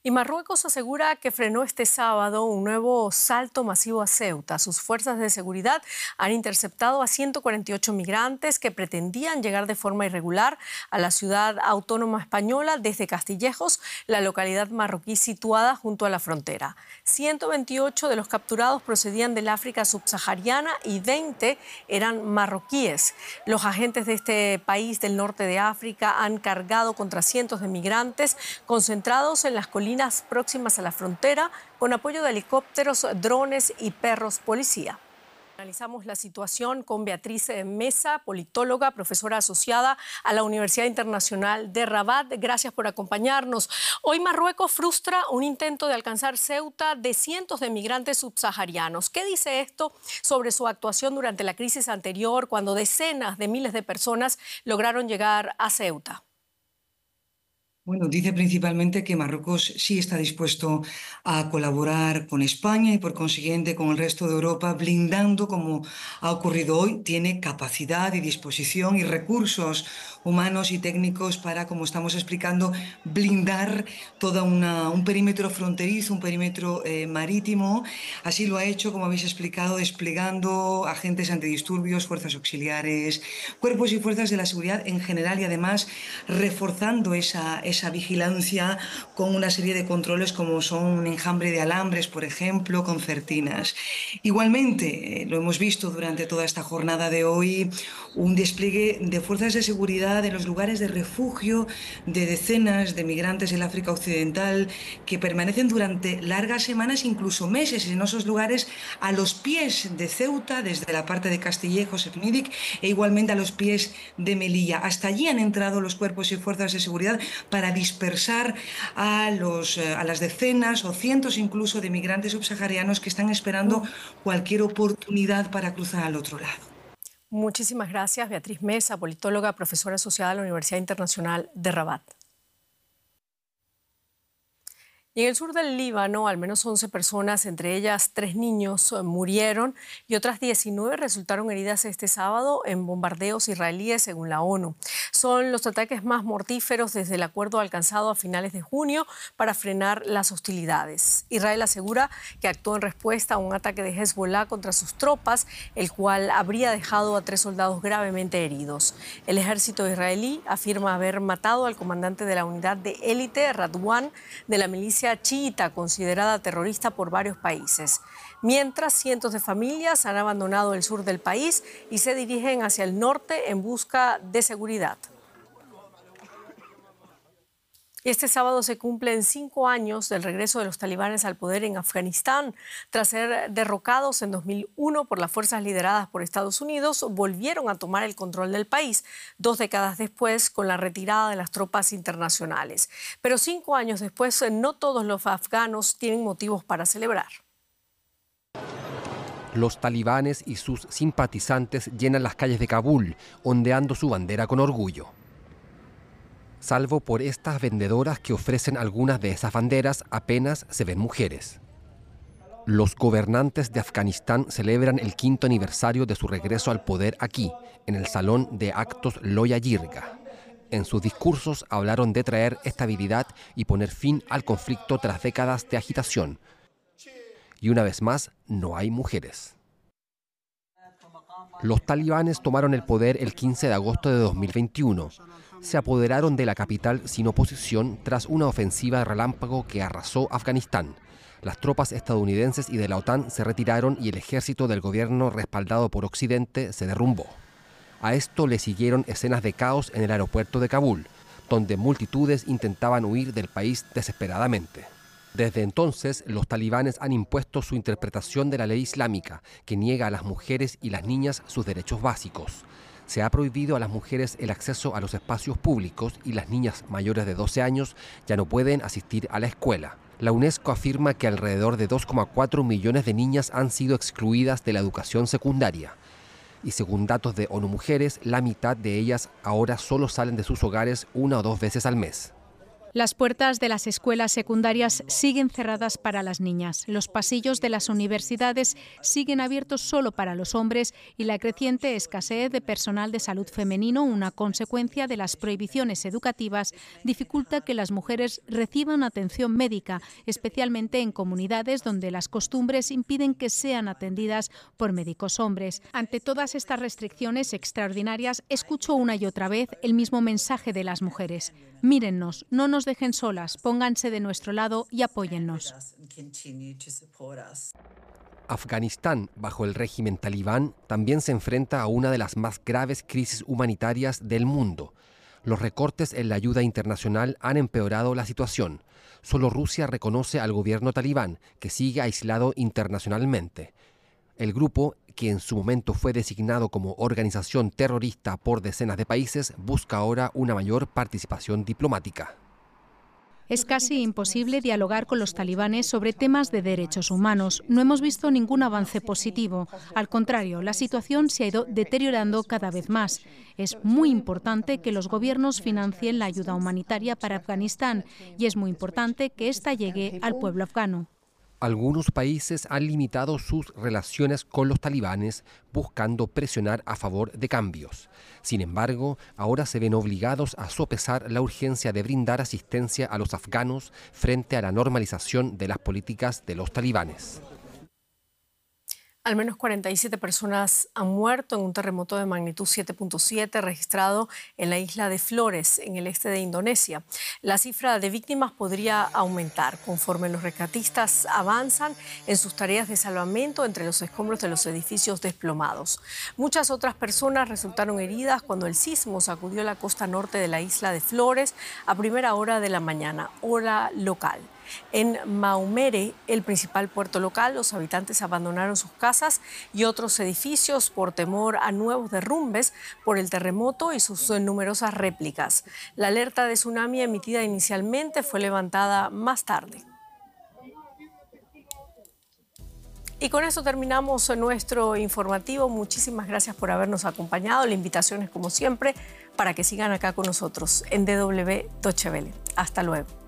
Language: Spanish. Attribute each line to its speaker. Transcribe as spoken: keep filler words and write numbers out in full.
Speaker 1: Y Marruecos asegura que frenó este sábado un nuevo salto masivo a Ceuta. Sus fuerzas de seguridad han interceptado a ciento cuarenta y ocho migrantes que pretendían llegar de forma irregular a la ciudad autónoma española desde Castillejos, la localidad marroquí situada junto a la frontera. ciento veintiocho de los capturados procedían del África subsahariana y veinte eran marroquíes. Los agentes de este país del norte de África han cargado contra cientos de migrantes concentrados en las colinas próximas a la frontera con apoyo de helicópteros, drones y perros policía. Analizamos la situación con Beatriz Mesa, politóloga, profesora asociada a la Universidad Internacional de Rabat. Gracias por acompañarnos. Hoy Marruecos frustra un intento de alcanzar Ceuta de cientos de migrantes subsaharianos. ¿Qué dice esto sobre su actuación durante la crisis anterior, cuando decenas de miles de personas lograron llegar a Ceuta?
Speaker 2: Bueno, dice principalmente que Marruecos sí está dispuesto a colaborar con España y por consiguiente con el resto de Europa, blindando, como ha ocurrido hoy, tiene capacidad y disposición y recursos humanos y técnicos para, como estamos explicando, blindar todo un perímetro fronterizo, un perímetro eh, marítimo. Así lo ha hecho, como habéis explicado, desplegando agentes antidisturbios, fuerzas auxiliares, cuerpos y fuerzas de la seguridad en general y además reforzando esa, esa esa vigilancia con una serie de controles como son un enjambre de alambres, por ejemplo, concertinas. Igualmente, eh, lo hemos visto durante toda esta jornada de hoy, un despliegue de fuerzas de seguridad en los lugares de refugio de decenas de migrantes del África Occidental que permanecen durante largas semanas, incluso meses, en esos lugares a los pies de Ceuta, desde la parte de Castillejos, Efnidik, e igualmente a los pies de Melilla. Hasta allí han entrado los cuerpos y fuerzas de seguridad para dispersar a, los, a las decenas o cientos incluso de migrantes subsaharianos que están esperando cualquier oportunidad para cruzar al otro lado.
Speaker 1: Muchísimas gracias, Beatriz Mesa, politóloga, profesora asociada a la Universidad Internacional de Rabat. Y en el sur del Líbano, al menos once personas, entre ellas tres niños, murieron y otras diecinueve resultaron heridas este sábado en bombardeos israelíes, según la ONU. Son los ataques más mortíferos desde el acuerdo alcanzado a finales de junio para frenar las hostilidades. Israel asegura que actuó en respuesta a un ataque de Hezbollah contra sus tropas, el cual habría dejado a tres soldados gravemente heridos. El ejército israelí afirma haber matado al comandante de la unidad de élite, Radwan, de la milicia chiita, considerada terrorista por varios países. Mientras, cientos de familias han abandonado el sur del país y se dirigen hacia el norte en busca de seguridad. Este sábado se cumplen cinco años del regreso de los talibanes al poder en Afganistán. Tras ser derrocados en dos mil uno por las fuerzas lideradas por Estados Unidos, volvieron a tomar el control del país, dos décadas después, con la retirada de las tropas internacionales. Pero cinco años después, no todos los afganos tienen motivos para celebrar.
Speaker 3: Los talibanes y sus simpatizantes llenan las calles de Kabul, ondeando su bandera con orgullo. Salvo por estas vendedoras que ofrecen algunas de esas banderas, apenas se ven mujeres. Los gobernantes de Afganistán celebran el quinto aniversario de su regreso al poder aquí, en el Salón de Actos Loya Jirga. En sus discursos hablaron de traer estabilidad y poner fin al conflicto tras décadas de agitación. Y una vez más, no hay mujeres. Los talibanes tomaron el poder el quince de agosto de dos mil veintiuno. Se apoderaron de la capital sin oposición tras una ofensiva relámpago que arrasó Afganistán. Las tropas estadounidenses y de la OTAN se retiraron y el ejército del gobierno, respaldado por Occidente, se derrumbó. A esto le siguieron escenas de caos en el aeropuerto de Kabul, donde multitudes intentaban huir del país desesperadamente. Desde entonces, los talibanes han impuesto su interpretación de la ley islámica, que niega a las mujeres y las niñas sus derechos básicos. Se ha prohibido a las mujeres el acceso a los espacios públicos y las niñas mayores de doce años ya no pueden asistir a la escuela. La UNESCO afirma que alrededor de dos coma cuatro millones de niñas han sido excluidas de la educación secundaria. Y según datos de ONU Mujeres, la mitad de ellas ahora solo salen de sus hogares una o dos veces al mes.
Speaker 4: Las puertas de las escuelas secundarias siguen cerradas para las niñas. Los pasillos de las universidades siguen abiertos solo para los hombres y la creciente escasez de personal de salud femenino, una consecuencia de las prohibiciones educativas, dificulta que las mujeres reciban atención médica, especialmente en comunidades donde las costumbres impiden que sean atendidas por médicos hombres. Ante todas estas restricciones extraordinarias, escucho una y otra vez el mismo mensaje de las mujeres. Mírennos, no nos dejen solas, pónganse de nuestro lado y apóyennos.
Speaker 3: Afganistán, bajo el régimen talibán, también se enfrenta a una de las más graves crisis humanitarias del mundo. Los recortes en la ayuda internacional han empeorado la situación. Solo Rusia reconoce al gobierno talibán, que sigue aislado internacionalmente. El grupo, que en su momento fue designado como organización terrorista por decenas de países, busca ahora una mayor participación diplomática.
Speaker 4: Es casi imposible dialogar con los talibanes sobre temas de derechos humanos. No hemos visto ningún avance positivo. Al contrario, la situación se ha ido deteriorando cada vez más. Es muy importante que los gobiernos financien la ayuda humanitaria para Afganistán y es muy importante que ésta llegue al pueblo afgano.
Speaker 3: Algunos países han limitado sus relaciones con los talibanes buscando presionar a favor de cambios. Sin embargo, ahora se ven obligados a sopesar la urgencia de brindar asistencia a los afganos frente a la normalización de las políticas de los talibanes.
Speaker 1: Al menos cuarenta y siete personas han muerto en un terremoto de magnitud siete punto siete registrado en la isla de Flores, en el este de Indonesia. La cifra de víctimas podría aumentar conforme los rescatistas avanzan en sus tareas de salvamento entre los escombros de los edificios desplomados. Muchas otras personas resultaron heridas cuando el sismo sacudió la costa norte de la isla de Flores a primera hora de la mañana, hora local. En Maumere, el principal puerto local, los habitantes abandonaron sus casas y otros edificios por temor a nuevos derrumbes por el terremoto y sus numerosas réplicas. La alerta de tsunami emitida inicialmente fue levantada más tarde. Y con eso terminamos nuestro informativo. Muchísimas gracias por habernos acompañado. La invitación es, como siempre, para que sigan acá con nosotros en D W Deutsche Welle. Hasta luego.